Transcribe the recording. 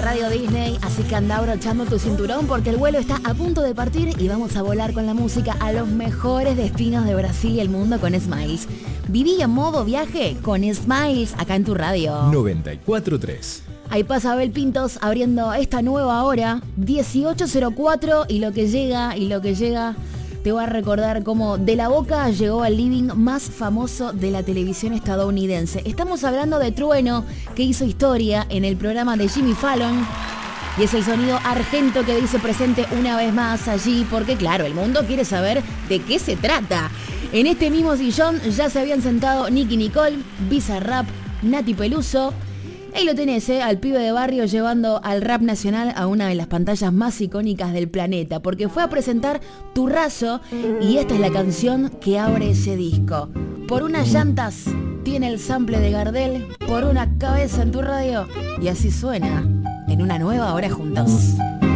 Radio Disney, así que anda abrochando tu cinturón porque el vuelo está a punto de partir y vamos a volar con la música a los mejores destinos de Brasil y el mundo con Smiles. Viví en modo viaje con Smiles acá en tu radio. 94.3. Ahí pasa Abel Pintos abriendo esta nueva hora, 18:04, y lo que llega te va a recordar cómo de la boca llegó al living más famoso de la televisión estadounidense. Estamos hablando de Trueno, que hizo historia en el programa de Jimmy Fallon. Y es el sonido argento que dice presente una vez más allí, porque claro, el mundo quiere saber de qué se trata. En este mismo sillón ya se habían sentado Nicky Nicole, Bizarrap, Nati Peluso. Ahí lo tenés, al pibe de barrio llevando al rap nacional a una de las pantallas más icónicas del planeta, porque fue a presentar Turrazo y esta es la canción que abre ese disco. Por unas llantas tiene el sample de Gardel, por una cabeza en tu radio, y así suena en una nueva hora juntos.